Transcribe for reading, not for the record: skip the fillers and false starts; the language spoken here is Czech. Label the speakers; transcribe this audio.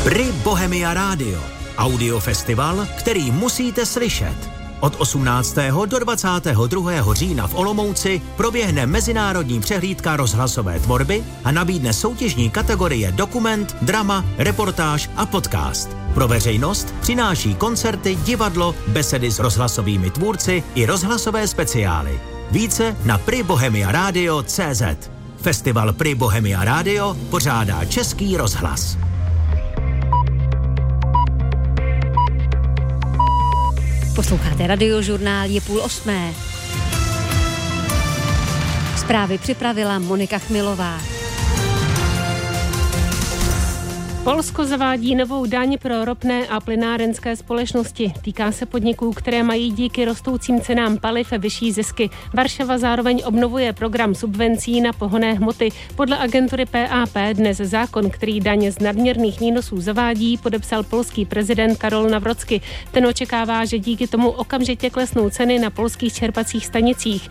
Speaker 1: Pri Bohemia Radio. Audiofestival, který musíte slyšet. Od 18. do 22. října v Olomouci proběhne mezinárodní přehlídka rozhlasové tvorby a nabídne soutěžní kategorie dokument, drama, reportáž a podcast. Pro veřejnost přináší koncerty, divadlo, besedy s rozhlasovými tvůrci i rozhlasové speciály. Více na pribohemiaradio.cz. Festival Pri Bohemia Radio pořádá Český rozhlas.
Speaker 2: Posloucháte Radiožurnál, je 7:30. Zprávy připravila Monika Chmilová.
Speaker 3: Polsko zavádí novou daň pro ropné a plynárenské společnosti. Týká se podniků, které mají díky rostoucím cenám paliv vyšší zisky. Varšava zároveň obnovuje program subvencí na pohonné hmoty. Podle agentury PAP dnes zákon, který daň z nadměrných výnosů zavádí, podepsal polský prezident Karol Nawrocki. Ten očekává, že díky tomu okamžitě klesnou ceny na polských čerpacích stanicích.